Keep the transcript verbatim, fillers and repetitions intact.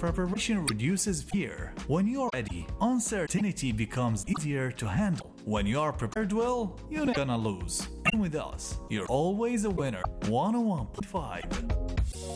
Preparation reduces fear. When you're ready, uncertainty becomes easier to handle. When you're prepared well, you're not gonna lose. And with us, you're always a winner. one oh one point five